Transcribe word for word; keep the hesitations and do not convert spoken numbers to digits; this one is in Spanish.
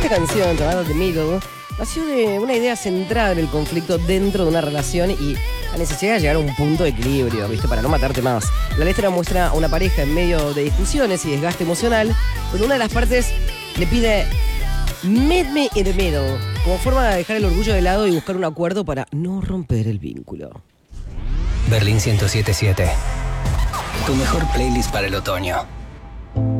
canción llamada The Middle nació de una idea centrada en el conflicto dentro de una relación y la necesidad de llegar a un punto de equilibrio, ¿viste? Para no matarte más. La letra muestra a una pareja en medio de discusiones y desgaste emocional, donde una de las partes le pide meet me in the middle, como forma de dejar el orgullo de lado y buscar un acuerdo para no romper el vínculo. Berlín ciento siete punto siete. Tu mejor playlist para el otoño.